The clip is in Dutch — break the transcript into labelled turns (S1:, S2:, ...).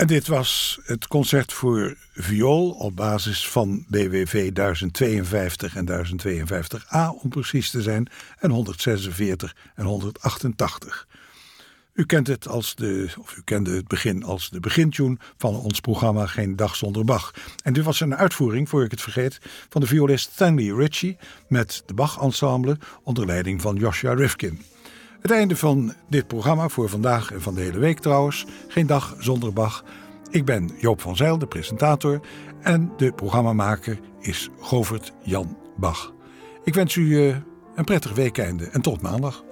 S1: En dit was het concert voor viool op basis van BWV 1052 en 1052a om precies te zijn, en 146 en 188. U kende het begin als de begintune van ons programma Geen Dag Zonder Bach. En dit was een uitvoering, voor ik het vergeet, van de violist Stanley Ritchie met de Bach Ensemble onder leiding van Joshua Rifkin. Het einde van dit programma voor vandaag en van de hele week trouwens. Geen Dag Zonder Bach. Ik ben Joop van Zijl, de presentator. En de programmamaker is Govert Jan Bach. Ik wens u een prettig weekeinde en tot maandag.